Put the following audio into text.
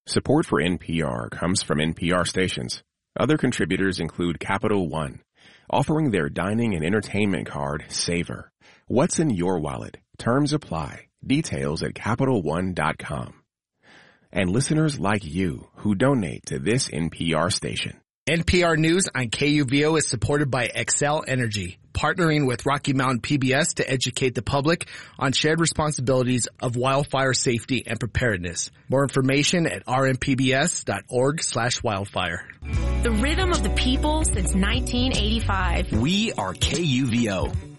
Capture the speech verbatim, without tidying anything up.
Support for N P R comes from N P R stations. Other contributors include Capital One, offering their dining and entertainment card, Savor. What's in your wallet? Terms apply. Details at Capital One dot com. And listeners like you who donate to this N P R station. N P R News on K U V O is supported by Xcel Energy, partnering with Rocky Mountain P B S to educate the public on shared responsibilities of wildfire safety and preparedness. More information at r m p b s dot org slash wildfire. The rhythm of the people since nineteen eighty-five. We are K U V O.